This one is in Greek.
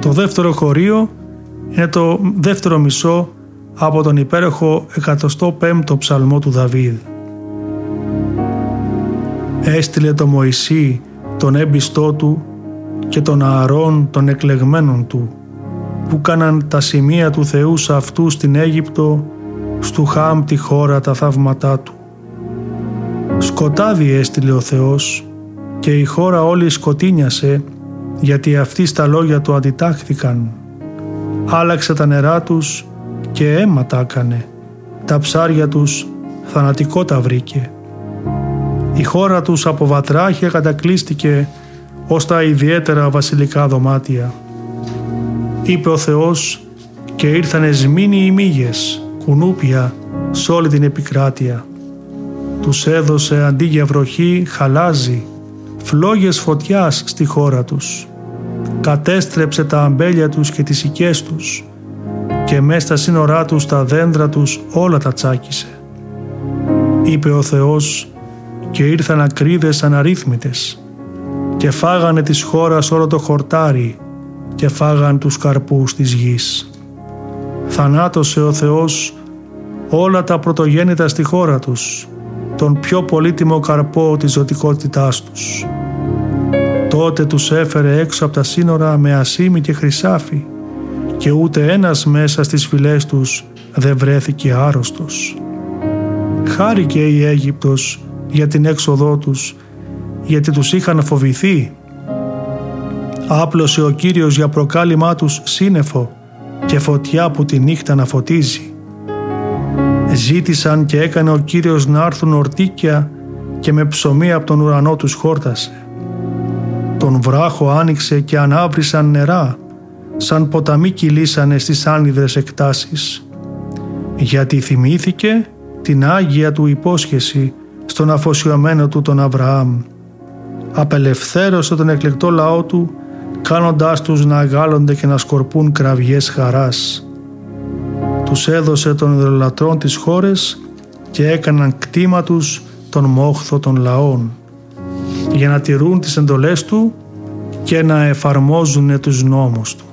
Το δεύτερο χωρίο είναι το δεύτερο μισό από τον υπέροχο 105ο ψαλμό του Δαβίδ. Έστειλε το Μωυσή τον έμπιστό του και τον Ααρών των εκλεγμένων του, που κάναν τα σημεία του Θεού σε αυτού στην Αίγυπτο, στου Χάμ τη χώρα τα θαύματά του. Σκοτάδι έστειλε ο Θεός και η χώρα όλη σκοτίνιασε, γιατί αυτοί στα λόγια του αντιτάχθηκαν. Άλλαξε τα νερά τους και αίμα τα έκανε, τα ψάρια τους θανατικό τα βρήκε. Η χώρα τους από βατράχια κατακλείστηκε ως τα ιδιαίτερα βασιλικά δωμάτια. Είπε ο Θεός και ήρθανε σμήνοι οι μύγες, κουνούπια σ' όλη την επικράτεια. Τους έδωσε αντί για βροχή χαλάζι, φλόγες φωτιάς στη χώρα τους. Κατέστρεψε τα αμπέλια τους και τις οικές τους και μες στα σύνορά τους τα δέντρα τους όλα τα τσάκισε. Είπε ο Θεός και ήρθαν ακρίδες αναρρύθμιτες και φάγανε της χώρας όλο το χορτάρι και φάγαν τους καρπούς της γης. Θανάτωσε ο Θεός όλα τα πρωτογέννητα στη χώρα τους, τον πιο πολύτιμο καρπό της ζωτικότητάς τους. Τότε τους έφερε έξω από τα σύνορα με ασήμι και χρυσάφι και ούτε ένας μέσα στις φυλές τους δεν βρέθηκε άρρωστος. Χάρηκε η Αίγυπτος για την έξοδό τους, γιατί τους είχαν φοβηθεί. Άπλωσε ο Κύριος για προκάλημά τους σύννεφο και φωτιά που τη νύχτα να φωτίζει. Ζήτησαν και έκανε ο Κύριος να έρθουν ορτίκια και με ψωμί από τον ουρανό τους χόρτασε. Τον βράχο άνοιξε και ανάβρισαν νερά, σαν ποταμοί κυλήσανε στις άνυδρες εκτάσεις. Γιατί θυμήθηκε την Άγια του υπόσχεση στον αφοσιωμένο του τον Αβραάμ. Απελευθέρωσε τον εκλεκτό λαό του, κάνοντάς τους να αγάλλονται και να σκορπούν κραυγές χαράς. Τους έδωσε των ιδωλολατρών τις χώρες και έκαναν κτήμα τους τον μόχθο των λαών, για να τηρούν τις εντολές του και να εφαρμόζουν τους νόμους του.